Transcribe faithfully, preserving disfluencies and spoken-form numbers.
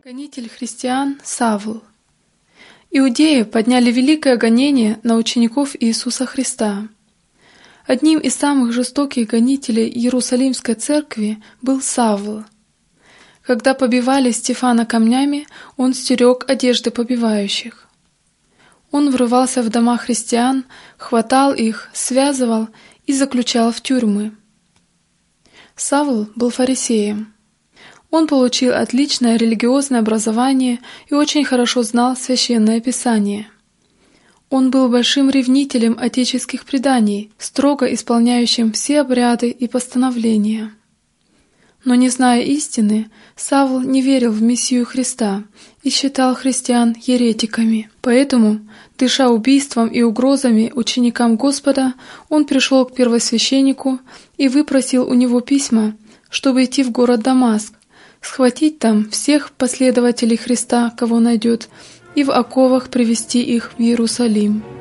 Гонитель христиан Савл. Иудеи подняли великое гонение на учеников Иисуса Христа. Одним из самых жестоких гонителей Иерусалимской церкви был Савл. Когда побивали Стефана камнями, он стерег одежды побивающих. Он врывался в дома христиан, хватал их, связывал и заключал в тюрьмы. Савл был фарисеем. Он получил отличное религиозное образование и очень хорошо знал Священное Писание. Он был большим ревнителем отеческих преданий, строго исполняющим все обряды и постановления. Но, не зная истины, Савл не верил в Мессию Христа и считал христиан еретиками. Поэтому, дыша убийством и угрозами ученикам Господа, он пришел к первосвященнику и выпросил у него письма, чтобы идти в город Дамаск, схватить там всех последователей Христа, кого найдет, и в оковах привести их в Иерусалим.